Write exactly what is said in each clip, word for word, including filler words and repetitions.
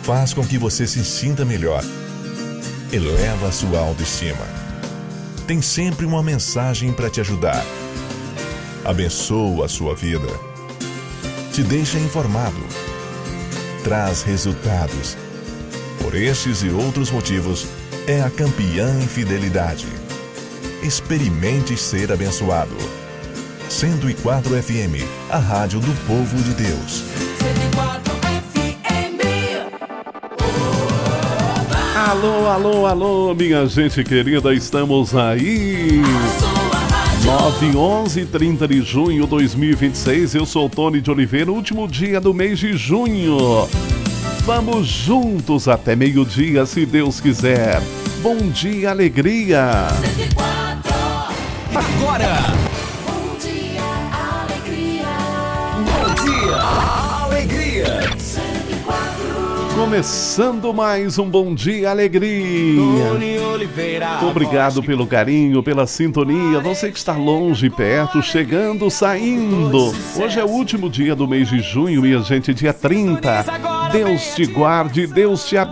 faz com que você se sinta melhor, eleva a sua autoestima. Tem sempre uma mensagem para te ajudar. Abençoa a sua vida. Te deixa informado. Traz resultados. Por estes e outros motivos, é a campeã em fidelidade. Experimente ser abençoado. cento e quatro F M, a rádio do povo de Deus. cento e quatro F M. Alô, alô, alô, minha gente querida, estamos aí. nove, onze, trinta de junho de dois mil e vinte e seis, eu sou o Tony de Oliveira, último dia do mês de junho. Vamos juntos até meio-dia, se Deus quiser. Bom dia, alegria. cento e quatro. Agora! Bom dia, alegria. Bom dia, alegria! cento e quatro. Começando mais um Bom Dia Alegria. Tony Oliveira. Obrigado pelo carinho, pela sintonia. Você que está longe, perto, chegando, saindo. Hoje é o último dia do mês de junho, minha gente, dia trinta. Deus te guarde, Deus te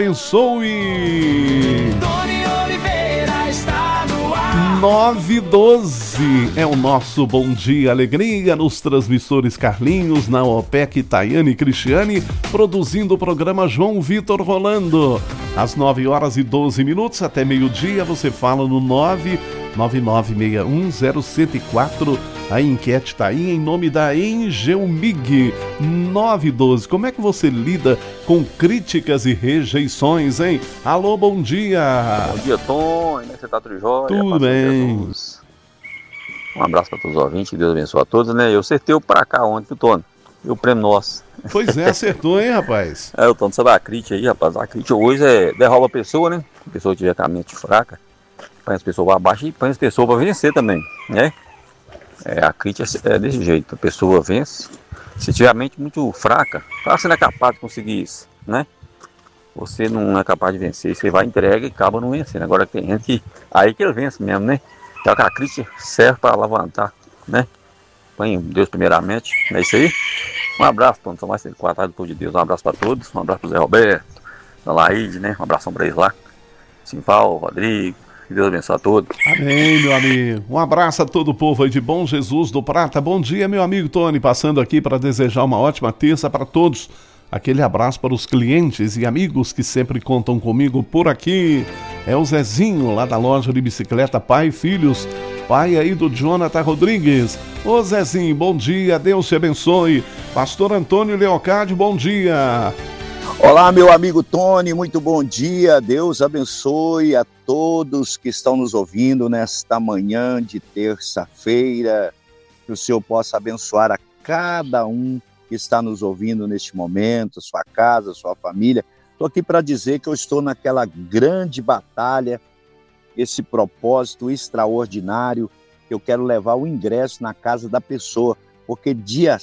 abençoe. Tony Oliveira está no ar. nove e doze é o nosso Bom Dia Alegria nos transmissores Carlinhos, na OPEC, Tayane e Cristiane, produzindo o programa João Vitor Rolando. Às nove horas e doze minutos até meio-dia, você fala no nove nove nove seis um zero cento e quatro. A enquete tá aí em nome da Engelmig. Nove e doze. Como é que você lida com críticas e rejeições, hein? Alô, bom dia. Bom dia, Tony. Você tá tudo jóia? Tudo Paz de bem. Jesus. Um abraço para todos os ouvintes, que Deus abençoe a todos, né? Eu acertei o pra cá ontem, viu, Tony? E o prêmio nosso. Pois é, acertou, hein, rapaz? É, o Tony, sobre a crítica aí, rapaz. A crítica hoje é derruba a pessoa, né? A pessoa que tiver com a mente fraca, põe as pessoas para baixo e põe as pessoas para vencer também, né? É, a crítica é desse jeito, a pessoa vence. Se tiver a mente muito fraca, você não é capaz de conseguir isso, né? Você não é capaz de vencer, você vai, entrega e acaba não vencendo. Agora tem gente que, aí que ele vence mesmo, né? Então a crítica serve para levantar, né? Põe Deus primeiramente, não é isso aí? Um abraço, Tony, são mais cento e quatro, do povo de Deus. Um abraço para todos, um abraço para o Zé Roberto, da Laíde, né? Um abração para eles lá. Simval, Rodrigo. Que Deus abençoe a todos. Amém, meu amigo. Um abraço a todo o povo aí de Bom Jesus do Prata. Bom dia, meu amigo Tony, passando aqui para desejar uma ótima terça para todos. Aquele abraço para os clientes e amigos que sempre contam comigo por aqui. É o Zezinho, lá da loja de bicicleta Pai e Filhos. Pai aí do Jonathan Rodrigues. Ô Zezinho, bom dia, Deus te abençoe. Pastor Antônio Leocádio, bom dia. Olá, meu amigo Tony, muito bom dia. Deus abençoe a todos que estão nos ouvindo nesta manhã de terça-feira. Que o Senhor possa abençoar a cada um que está nos ouvindo neste momento, sua casa, sua família. Estou aqui para dizer que eu estou naquela grande batalha, esse propósito extraordinário, que eu quero levar o ingresso na casa da pessoa, porque dia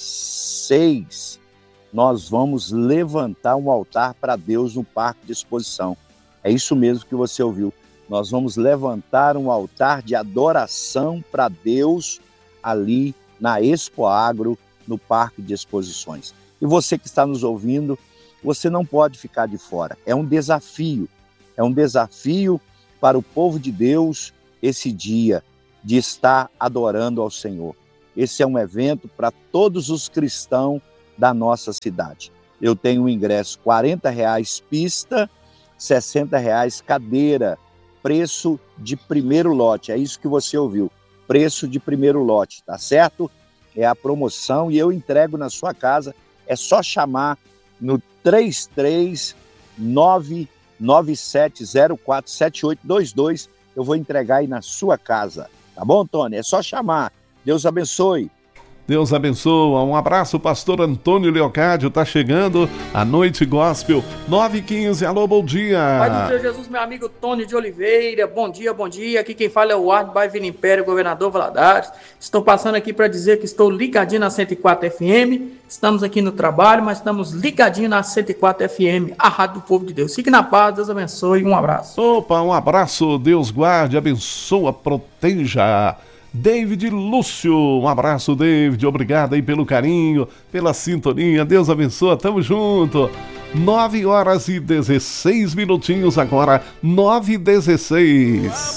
seis... nós vamos levantar um altar para Deus no Parque de Exposição. É isso mesmo que você ouviu. Nós vamos levantar um altar de adoração para Deus ali na Expo Agro, no Parque de Exposições. E você que está nos ouvindo, você não pode ficar de fora. É um desafio. É um desafio para o povo de Deus esse dia de estar adorando ao Senhor. Esse é um evento para todos os cristãos da nossa cidade. Eu tenho um ingresso quarenta reais pista, sessenta reais cadeira, preço de primeiro lote. É isso que você ouviu, preço de primeiro lote, tá certo? É a promoção e eu entrego na sua casa. É só chamar no três três nove nove sete zero quatro sete oito dois dois. Eu vou entregar aí na sua casa, tá bom, Tony? É só chamar. Deus abençoe. Deus abençoa. Um abraço, pastor Antônio Leocádio. Tá chegando a Noite Gospel, nove e quinze. Alô, bom dia. Pai do Senhor Jesus, meu amigo Tony de Oliveira. Bom dia, bom dia. Aqui quem fala é o Arno Baivino Império, governador Valadares. Estou passando aqui para dizer que estou ligadinho na cento e quatro F M. Estamos aqui no trabalho, mas estamos ligadinho na cento e quatro F M, a rádio do povo de Deus. Fique na paz, Deus abençoe. Um abraço. Opa, um abraço. Deus guarde, abençoa, proteja. David Lúcio, um abraço, David, obrigado aí pelo carinho, pela sintonia, Deus abençoa, tamo junto. nove horas e dezesseis minutinhos agora, nove e dezesseis.